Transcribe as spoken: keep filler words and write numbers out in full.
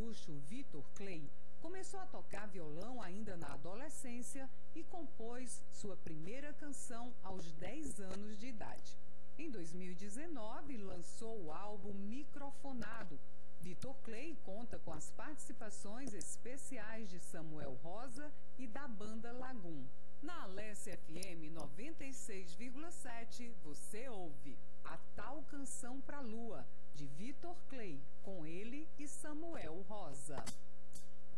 gaúcho Vitor Clay começou a tocar violão ainda na adolescência e compôs sua primeira canção aos dez anos de idade. Em dois mil e dezenove, lançou o álbum Microfonado. Vitor Clay conta com as participações especiais de Samuel Rosa e da banda Lagum. Na Alessia F M noventa e seis vírgula sete, você ouve A Tal Canção Pra Lua, de Vitor Clay, com ele e Samuel Rosa.